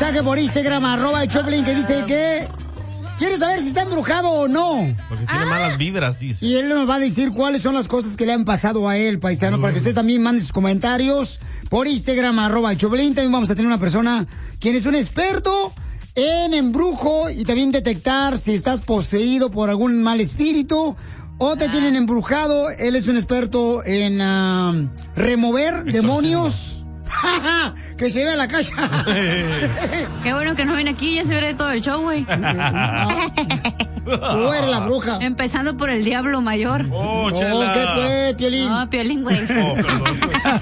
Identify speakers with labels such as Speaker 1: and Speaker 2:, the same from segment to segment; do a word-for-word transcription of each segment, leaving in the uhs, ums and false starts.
Speaker 1: mensaje por Instagram, arroba el Choplin, que dice que quiere saber si está embrujado o no.
Speaker 2: Porque tiene ah. malas vibras, dice.
Speaker 1: Y él nos va a decir cuáles son las cosas que le han pasado a él, paisano, uh. para que usted también mande sus comentarios por Instagram, arroba el Choplin. También vamos a tener una persona quien es un experto en embrujo y también detectar si estás poseído por algún mal espíritu o te ah. tienen embrujado. Él es un experto en uh, remover Exorcismo. demonios. Que se vea la cacha.
Speaker 3: Qué bueno que no viene aquí, ya se ve todo el show, güey.
Speaker 1: No. Tú eres la bruja.
Speaker 3: Empezando por el diablo mayor.
Speaker 2: Oh,
Speaker 1: Chela. Oh, ¿qué fue, Piolín?
Speaker 3: No, Piolín, güey. Oh, perdón.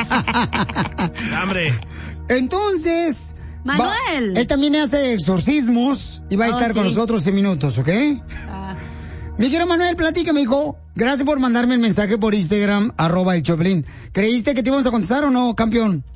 Speaker 2: Hambre.
Speaker 1: Entonces,
Speaker 3: Manuel.
Speaker 1: Va, él también hace exorcismos y va a oh, estar sí. con nosotros en minutos, ¿ok? Ah. Mi querido Manuel, platícame, hijo. Gracias por mandarme el mensaje por Instagram, arroba el Choplin. ¿Creíste que te íbamos a contestar o no, campeón?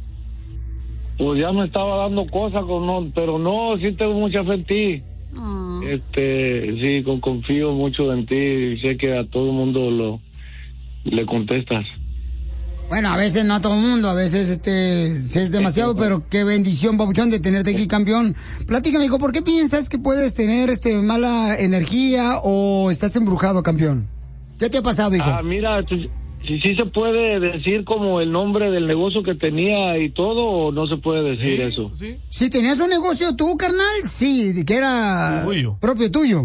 Speaker 4: Pues ya me estaba dando cosas, con no, pero no, sí tengo mucha fe en ti. Oh. Este, sí, con, confío mucho en ti y sé que a todo el mundo lo le contestas.
Speaker 1: Bueno, a veces no a todo el mundo, a veces este es demasiado, pero qué bendición, papuchón, de tenerte aquí, campeón. Platícame, hijo, ¿por qué piensas que puedes tener este mala energía o estás embrujado, campeón? ¿Qué te ha pasado, hijo?
Speaker 4: Ah, mira, sí, sí se puede decir como el nombre del negocio que tenía y todo, o no se puede decir ¿Sí? eso.
Speaker 1: ¿Sí? Si tenías un negocio tú, carnal, sí, que era tuyo. propio tuyo.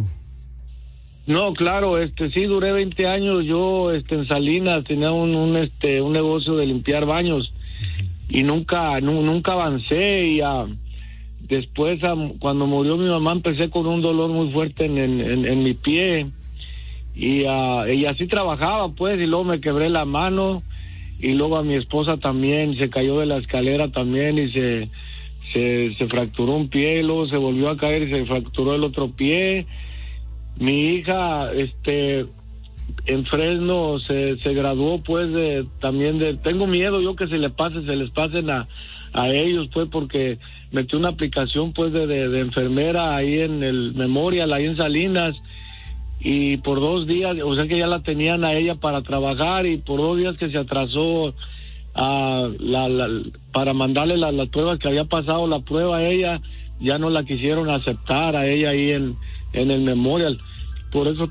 Speaker 4: No, claro, este, sí, duré veinte años yo, este, en Salinas, tenía un, un, este, un negocio de limpiar baños y nunca, nu, nunca avancé y uh, después, uh, cuando murió mi mamá, empecé con un dolor muy fuerte en, en, en, en mi pie y, uh, y así trabajaba, pues, y luego me quebré la mano y luego a mi esposa también, se cayó de la escalera también y se, se, se fracturó un pie y luego se volvió a caer y se fracturó el otro pie. Mi hija, este, en Fresno se, se graduó, pues, de, también de, tengo miedo yo que se le pase, se les pasen a, a ellos, pues, porque metí una aplicación, pues, de, de, de enfermera ahí en el Memorial, ahí en Salinas, y por dos días, o sea que ya la tenían a ella para trabajar, y por dos días que se atrasó a la, la, para mandarle las la pruebas que había pasado, la prueba a ella, ya no la quisieron aceptar a ella ahí en en el Memorial. Por eso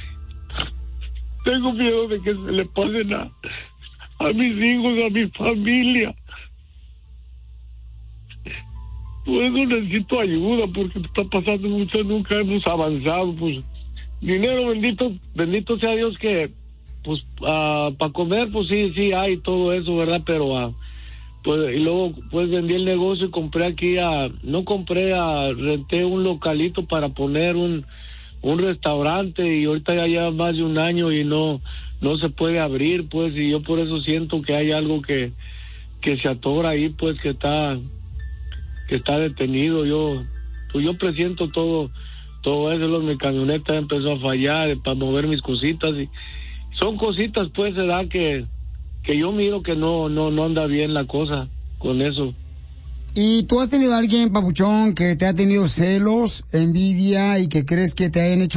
Speaker 4: tengo miedo de que se le pasen a, a mis hijos, a mi familia. Por eso necesito ayuda, porque está pasando mucho, nunca hemos avanzado. Pues dinero, bendito, bendito sea Dios que, pues, uh, para comer, pues sí, sí hay todo eso, ¿verdad? Pero, uh, pues, y luego, pues, vendí el negocio y compré aquí a, no compré a, renté un localito para poner un, un restaurante y ahorita ya lleva más de un año y no, no se puede abrir, pues, y yo por eso siento que hay algo que, que se atora ahí, pues, que está, que está detenido. Yo, pues, yo presiento todo, todo eso, lo, mi camioneta empezó a fallar para mover mis cositas y son cositas, pues, se da que, que yo miro que no, no, no anda bien la cosa con eso.
Speaker 1: ¿Y tú has tenido a alguien, papuchón, que te ha tenido celos, envidia y que crees que te hayan hecho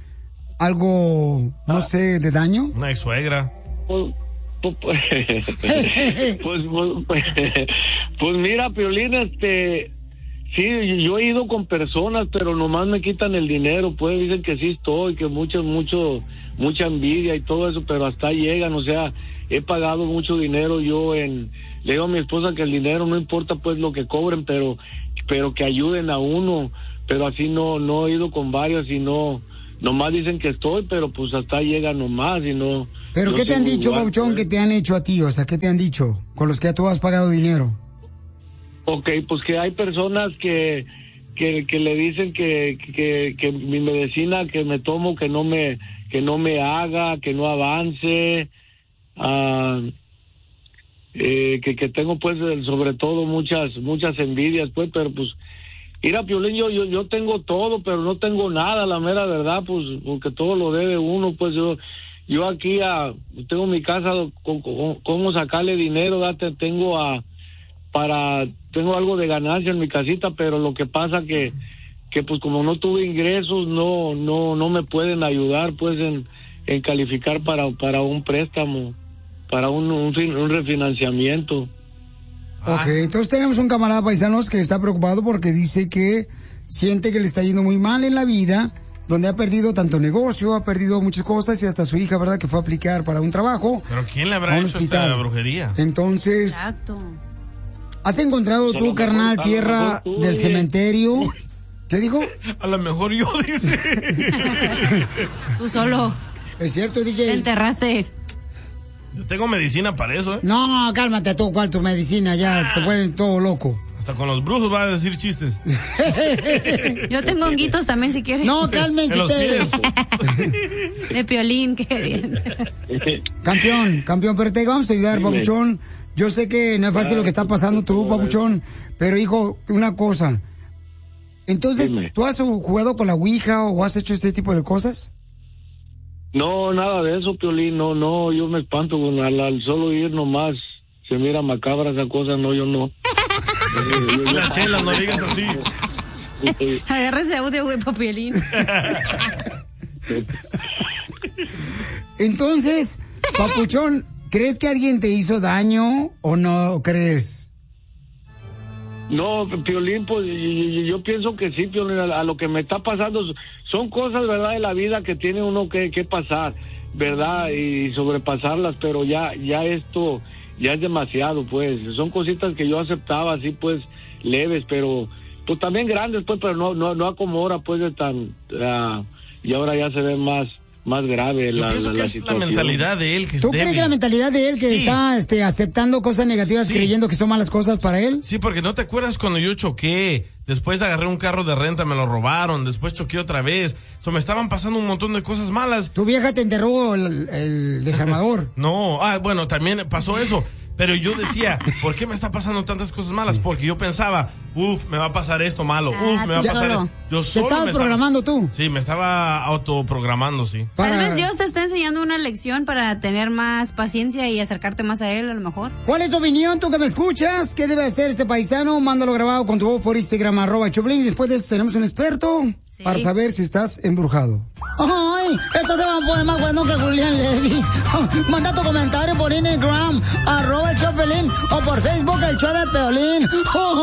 Speaker 1: algo, no ah, sé, de daño?
Speaker 2: Una ex suegra.
Speaker 4: Pues, pues, pues, pues, pues, pues mira, Piolín, este, sí, yo he ido con personas, pero nomás me quitan el dinero, pues dicen que sí estoy, que mucho, mucho, mucha envidia y todo eso, pero hasta ahí llegan, o sea, he pagado mucho dinero yo en, le digo a mi esposa que el dinero no importa pues lo que cobren, pero, pero que ayuden a uno, pero así no, no he ido con varios y no, nomás dicen que estoy, pero pues hasta ahí llegan nomás y no.
Speaker 1: ¿Pero
Speaker 4: no
Speaker 1: qué te han dicho, Pauchón, pues, que te han hecho a ti? O sea, ¿qué te han dicho con los que tú has pagado dinero?
Speaker 4: Ok, pues que hay personas que, que, que le dicen que, que, que mi medicina que me tomo que no me, que no me haga, que no avance, Uh, eh, que, que tengo pues sobre todo muchas muchas envidias pues, pero pues mira, Piolín, yo, yo yo tengo todo pero no tengo nada, la mera verdad, pues porque todo lo debe uno, pues yo yo aquí a, tengo mi casa, cómo sacarle dinero, date, tengo a para tengo algo de ganancia en mi casita, pero lo que pasa que que pues como no tuve ingresos no no no me pueden ayudar pues en en calificar para para un préstamo, para un, un, un refinanciamiento.
Speaker 1: Ok, entonces tenemos un camarada paisanos que está preocupado porque dice que siente que le está yendo muy mal en la vida, donde ha perdido tanto negocio, ha perdido muchas cosas y hasta su hija, ¿verdad?, que fue a aplicar para un trabajo.
Speaker 2: ¿Pero quién le habrá hecho esta brujería?
Speaker 1: Entonces,
Speaker 3: Exacto.
Speaker 1: ¿has encontrado tú, carnal, tierra del cementerio? Uy. ¿Qué dijo?
Speaker 2: A lo mejor yo, dice.
Speaker 3: Tú solo.
Speaker 1: Es cierto, D J.
Speaker 3: Te enterraste.
Speaker 2: Yo tengo medicina para eso, ¿eh?
Speaker 1: No, cálmate tú, ¿cuál tu medicina? Ya ah. te ponen todo loco.
Speaker 2: Hasta con los brujos va a decir chistes.
Speaker 3: Yo tengo honguitos también, si quieres.
Speaker 1: No, cálmense ustedes.
Speaker 3: De Piolín, qué bien.
Speaker 1: Campeón, campeón, pero te vamos a ayudar, sí, papuchón. Yo sé que no es fácil lo que está pasando tú, papuchón, pero hijo, una cosa. Entonces, Dime. ¿tú has jugado con la Ouija o has hecho este tipo de cosas?
Speaker 4: No, nada de eso, Piolín, no, no, yo me espanto con al, al solo ir nomás, se mira macabra esa cosa, no, yo no.
Speaker 2: La chela, no digas así.
Speaker 3: Agarra ese audio, güey, pa' Piolín.
Speaker 1: Entonces, papuchón, ¿crees que alguien te hizo daño o no crees?
Speaker 4: No, Piolín, pues yo, yo pienso que sí, Piolín, a, a lo que me está pasando son cosas, ¿verdad?, de la vida que tiene uno que, que pasar, ¿verdad?, y sobrepasarlas, pero ya, ya esto, ya es demasiado, pues, son cositas que yo aceptaba así, pues, leves, pero, pues también grandes, pues, pero no, no, no a como ahora, pues, de tan, uh, y ahora ya se ve más, más grave
Speaker 2: Yo
Speaker 4: la,
Speaker 2: pienso
Speaker 4: la,
Speaker 2: que
Speaker 4: la
Speaker 2: es
Speaker 4: situación.
Speaker 2: la mentalidad de él que es
Speaker 1: ¿Tú
Speaker 2: débil.
Speaker 1: crees que la mentalidad de él que sí. está este, aceptando cosas negativas, sí. creyendo que son malas cosas para él?
Speaker 2: Sí, porque ¿no te acuerdas cuando yo choqué? Después agarré un carro de renta, me lo robaron, después choqué otra vez. O sea, me estaban pasando un montón de cosas malas.
Speaker 1: Tu vieja te enterró el, el desarmador.
Speaker 2: No, ah, bueno, también pasó eso. Pero yo decía, ¿por qué me está pasando tantas cosas malas? Sí. Porque yo pensaba, uff, me va a pasar esto malo,
Speaker 3: ah,
Speaker 2: uff, me va a pasar esto. Yo
Speaker 1: solo ¿Te estabas me programando
Speaker 2: estaba...
Speaker 1: tú?
Speaker 2: Sí, me estaba autoprogramando, sí.
Speaker 3: Para... Tal vez Dios te está enseñando una lección para tener más paciencia y acercarte más a Él, a lo mejor.
Speaker 1: ¿Cuál es tu opinión, tú que me escuchas? ¿Qué debe hacer este paisano? Mándalo grabado con tu voz por Instagram, arroba Choplin. Y después de eso tenemos un experto sí. para saber si estás embrujado. ¡Ay! Esto se va a poner más bueno que Julián Levy. Manda tu comentario por Instagram, arroba el Chopelín, o por Facebook, el show de Piolín.